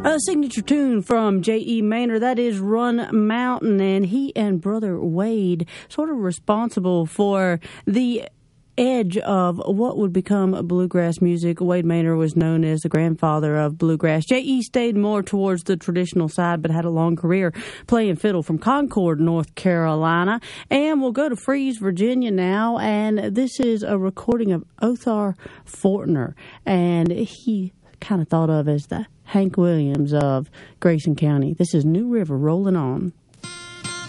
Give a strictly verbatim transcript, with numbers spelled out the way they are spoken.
A signature tune from J E. Maynard, that is Run Mountain, and he and brother Wade sort of responsible for the edge of what would become bluegrass music. Wade Maynard was known as the grandfather of bluegrass. J E stayed more towards the traditional side, but had a long career playing fiddle from Concord, North Carolina. And we'll go to Freeze, Virginia now, and this is a recording of Othar Fortner, and he kind of thought of as the Hank Williams of Grayson County. This is New River Rolling On.